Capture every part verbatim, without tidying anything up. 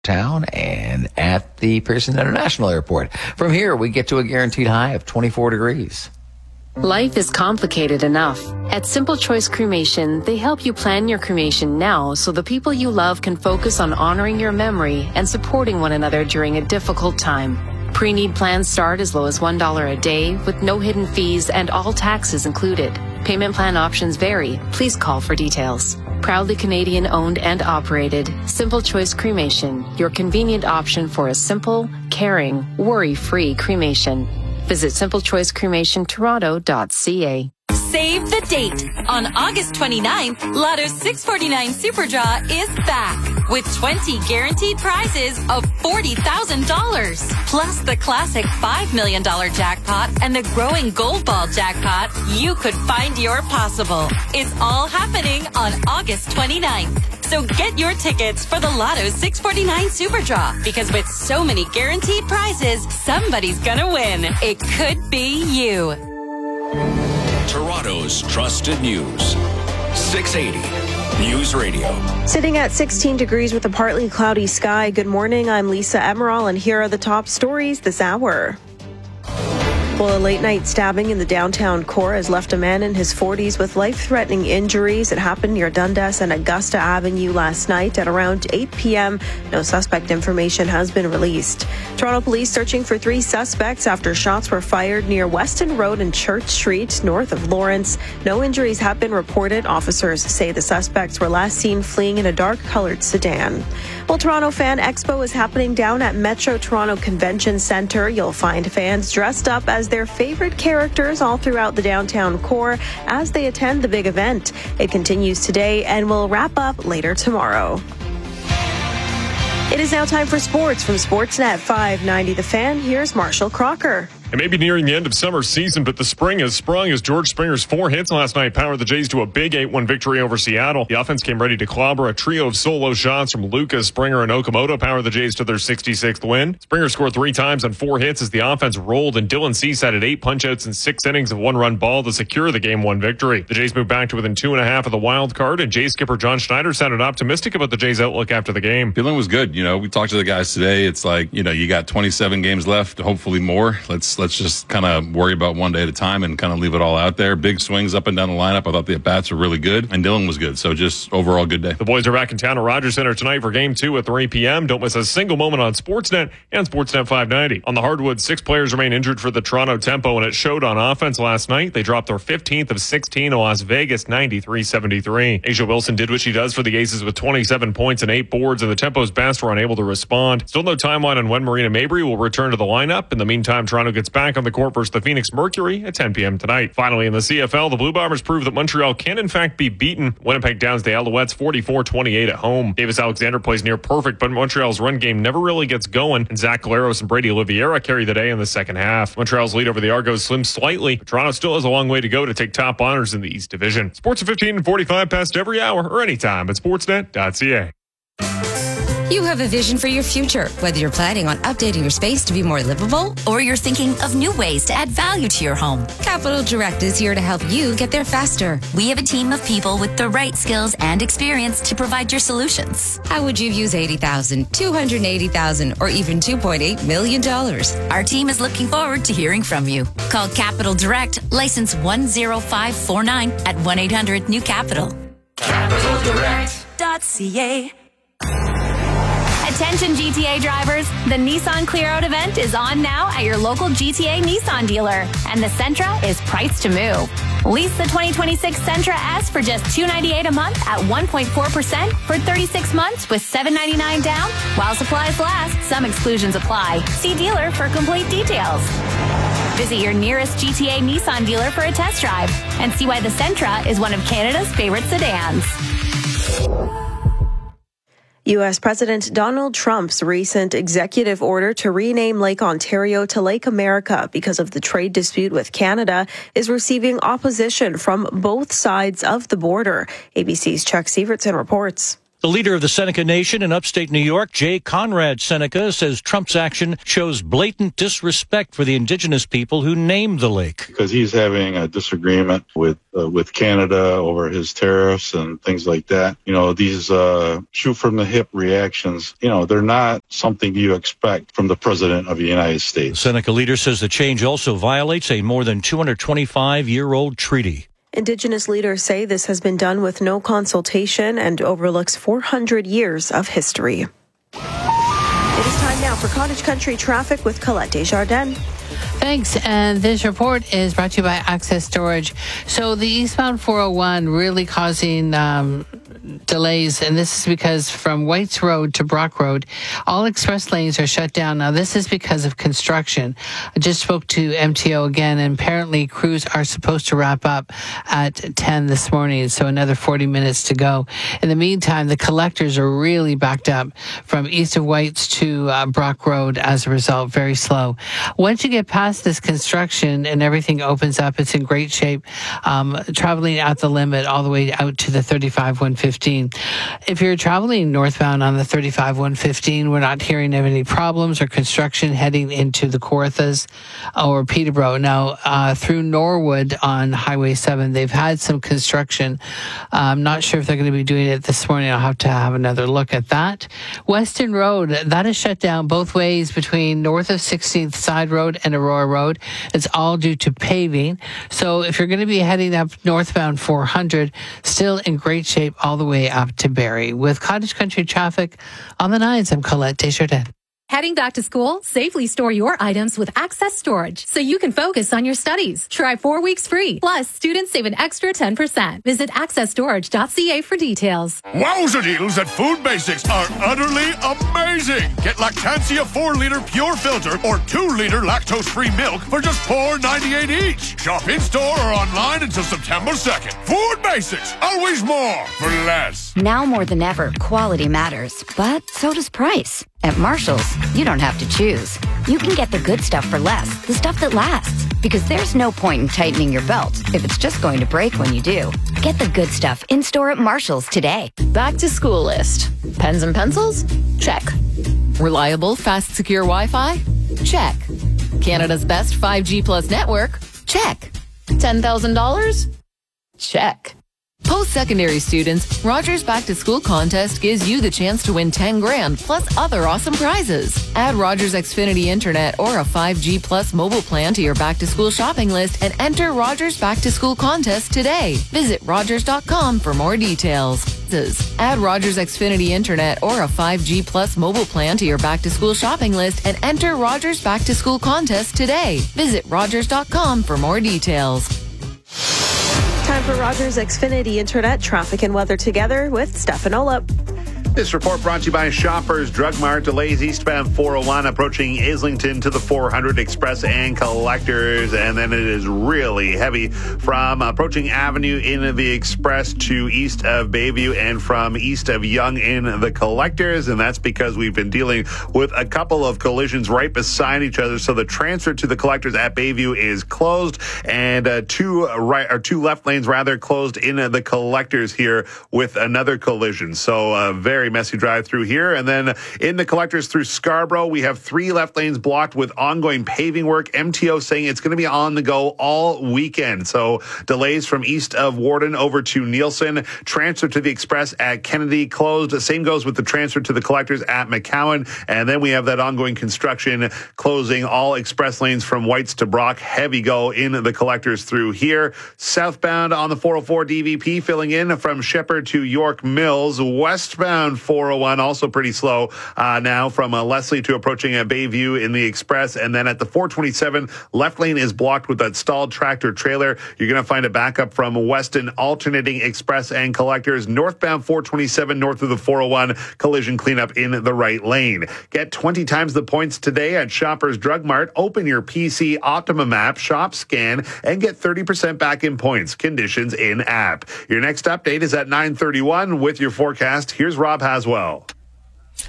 town and at the Pearson International Airport. From here, we get to a guaranteed high of twenty-four degrees. Life is complicated enough. At Simple Choice Cremation, they help you plan your cremation now so the people you love can focus on honoring your memory and supporting one another during a difficult time. Pre-need plans start as low as one dollar a day with no hidden fees and all taxes included. Payment plan options vary. Please call for details. Proudly Canadian owned and operated, Simple Choice Cremation, your convenient option for a simple, caring, worry-free cremation. Visit simple choice cremation toronto dot c a. Save the date. On August twenty-ninth, Lotto's six forty-nine Super Draw is back with twenty guaranteed prizes of forty thousand dollars. Plus the classic five million dollars jackpot and the growing Gold Ball jackpot. You could find your possible. It's all happening on August twenty-ninth. So get your tickets for the Lotto's six forty-nine Super Draw, because with so many guaranteed prizes, somebody's gonna win. It could be you. Toronto's trusted news. six eighty News Radio. Sitting at sixteen degrees with a partly cloudy sky. Good morning. I'm Lisa Emerald, and here are the top stories this hour. Well, a late-night stabbing in the downtown core has left a man in his forties with life-threatening injuries. It happened near Dundas and Augusta Avenue last night at around eight p.m. No suspect information has been released. Toronto police searching for three suspects after shots were fired near Weston Road and Church Street, north of Lawrence. No injuries have been reported. Officers say the suspects were last seen fleeing in a dark-colored sedan. Well, Toronto Fan Expo is happening down at Metro Toronto Convention Centre. You'll find fans dressed up as their favorite characters all throughout the downtown core as they attend the big event. It continues today and will wrap up later tomorrow. It is now time for sports from Sportsnet five ninety The Fan. Here's Marshall Crocker. It may be nearing the end of summer season, but the spring has sprung as George Springer's four hits last night powered the Jays to a big eight one victory over Seattle. The offense came ready to clobber. A trio of solo shots from Lucas, Springer, and Okamoto powered the Jays to their sixty-sixth win. Springer scored three times on four hits as the offense rolled, and Dylan Cease added eight punchouts in six innings of one-run ball to secure the game one victory. The Jays moved back to within two and a half of the wild card, and Jays skipper John Schneider sounded optimistic about the Jays' outlook after the game. Feeling was good. You know, we talked to the guys today. It's like, you know, you got twenty-seven games left, hopefully more. Let's let's just kind of worry about one day at a time and kind of leave it all out there. Big swings up and down the lineup. I thought the at-bats were really good, and Dylan was good. So just overall good day. The boys are back in town at Rogers Center tonight for game two at three p.m. Don't miss a single moment on Sportsnet and Sportsnet five ninety. On the hardwood, six players remain injured for the Toronto Tempo, and it showed on offense last night. They dropped their fifteenth of sixteen to Las Vegas, ninety-three seventy-three. Asia Wilson did what she does for the Aces with twenty-seven points and eight boards, and the Tempo's best were unable to respond. Still no timeline on when Marina Mabry will return to the lineup. In the meantime, Toronto gets back on the court versus the Phoenix Mercury at ten p.m. tonight. Finally, in the C F L, the Blue Bombers proved that Montreal can in fact be beaten. Winnipeg downs the Alouettes forty-four twenty-eight at home. Davis Alexander plays near perfect, but Montreal's run game never really gets going, and Zach Galeros and Brady Oliveira carry the day in the second half. Montreal's lead over the Argos slims slightly, but Toronto still has a long way to go to take top honors in the East Division. Sports at fifteen and forty-five past every hour or anytime at sportsnet dot c a. You have a vision for your future, whether you're planning on updating your space to be more livable, or you're thinking of new ways to add value to your home. Capital Direct is here to help you get there faster. We have a team of people with the right skills and experience to provide your solutions. How would you use eighty thousand dollars, two hundred eighty thousand dollars, or even two point eight million dollars? Our team is looking forward to hearing from you. Call Capital Direct, license one zero five four nine at one eight hundred new capital. capital direct dot c a. Attention G T A drivers, the Nissan Clear Out event is on now at your local G T A Nissan dealer, and the Sentra is priced to move. Lease the twenty twenty-six Sentra S for just two hundred ninety-eight dollars a month at one point four percent for thirty-six months with seven hundred ninety-nine dollars down. While supplies last, some exclusions apply. See dealer for complete details. Visit your nearest G T A Nissan dealer for a test drive and see why the Sentra is one of Canada's favorite sedans. U S President Donald Trump's recent executive order to rename Lake Ontario to Lake America because of the trade dispute with Canada is receiving opposition from both sides of the border. A B C's Chuck Sievertson reports. The leader of the Seneca Nation in upstate New York, Jay Conrad Seneca, says Trump's action shows blatant disrespect for the indigenous people who named the lake. Because he's having a disagreement with uh, with Canada over his tariffs and things like that. You know, these uh, shoot-from-the-hip reactions, you know, they're not something you expect from the President of the United States. The Seneca leader says the change also violates a more than two hundred twenty-five-year-old treaty. Indigenous leaders say this has been done with no consultation and overlooks four hundred years of history. It is time now for Cottage Country traffic with Colette Desjardins. Thanks. And this report is brought to you by Access Storage. So the eastbound four oh one really causing um, delays, and this is because from Whites Road to Brock Road, all express lanes are shut down. Now, this is because of construction. I just spoke to M T O again, and apparently crews are supposed to wrap up at ten this morning, so another forty minutes to go. In the meantime, the collectors are really backed up from east of Whites to uh, Brock Road as a result, very slow. Once you get past this construction and everything opens up, it's in great shape, um, traveling at the limit all the way out to the thirty-five one fifteen. If you're traveling northbound on the thirty-five one fifteen, we're not hearing of any problems or construction heading into the Kawarthas or Peterborough. Now, uh, through Norwood on Highway seven, they've had some construction. I'm not sure if they're going to be doing it this morning. I'll have to have another look at that. Weston Road, that is shut down both ways between north of sixteenth Side Road and Aurora Road. It's all due to paving. So if you're going to be heading up northbound four hundred, still in great shape all the way up to Barrie. With Cottage Country traffic on the nines, I'm Colette Desjardins. Heading back to school? Safely store your items with Access Storage so you can focus on your studies. Try four weeks free. Plus, students save an extra ten percent. Visit access storage dot c a for details. Wowza deals at Food Basics are utterly amazing. Get Lactancia four liter pure filter or two liter lactose-free milk for just four ninety-eight each. Shop in-store or online until September second. Food Basics, always more for less. Now more than ever, quality matters, but so does price. At Marshall's, you don't have to choose. You can get the good stuff for less, the stuff that lasts. Because there's no point in tightening your belt if it's just going to break when you do. Get the good stuff in-store at Marshall's today. Back to school list. Pens and pencils? Check. Reliable, fast, secure Wi-Fi? Check. Canada's best five G plus network? Check. ten thousand dollars? Check. Post-secondary students, Rogers Back to School contest gives you the chance to win ten grand plus other awesome prizes. Add Rogers Xfinity Internet or a five G plus mobile plan to your Back to School shopping list and enter Rogers Back to School contest today. Visit rogers dot com for more details. Add Rogers Xfinity Internet or a five G plus mobile plan to your Back to School shopping list and enter Rogers Back to School contest today. Visit rogers dot com for more details. Time for Rogers Xfinity Internet traffic and weather together with Stefan Olip. This report brought to you by Shoppers Drug Mart. Delays eastbound four oh one approaching Islington to the four hundred Express and Collectors. And then it is really heavy from approaching Avenue in the Express to east of Bayview and from east of Yonge in the Collectors. And that's because we've been dealing with a couple of collisions right beside each other. So the transfer to the Collectors at Bayview is closed and uh, two right or two left lanes rather closed in uh, the Collectors here with another collision. So uh, very Very messy drive through here. And then in the Collectors through Scarborough, we have three left lanes blocked with ongoing paving work. M T O saying it's going to be on the go all weekend. So delays from east of Warden over to Nielsen. Transfer to the Express at Kennedy closed. The same goes with the transfer to the Collectors at McCowan. And then we have that ongoing construction closing all express lanes from Whites to Brock. Heavy go in the Collectors through here. Southbound on the four oh four D V P filling in from Shepherd to York Mills. Westbound four oh one, also pretty slow uh, now from uh, Leslie to approaching uh, Bayview in the Express. And then at the four twenty-seven, left lane is blocked with that stalled tractor trailer. You're going to find a backup from Weston alternating Express and Collectors. Northbound four twenty-seven north of the four oh one, collision cleanup in the right lane. Get twenty times the points today at Shoppers Drug Mart. Open your P C Optimum app, shop, scan, and get thirty percent back in points. Conditions in app. Your next update is at nine thirty-one with your forecast. Here's Rob Haswell.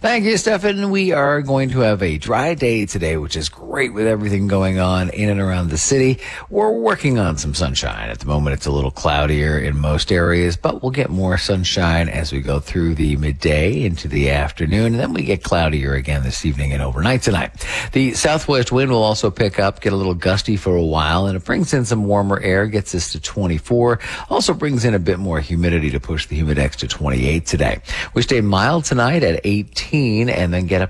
Thank you, Stefan. We are going to have a dry day today, which is great with everything going on in and around the city. We're working on some sunshine. At the moment, it's a little cloudier in most areas, but we'll get more sunshine as we go through the midday into the afternoon. And then we get cloudier again this evening and overnight tonight. The southwest wind will also pick up, get a little gusty for a while, and it brings in some warmer air, gets us to twenty-four. Also brings in a bit more humidity to push the humidex to twenty-eight today. We stay mild tonight at eighteen and then get up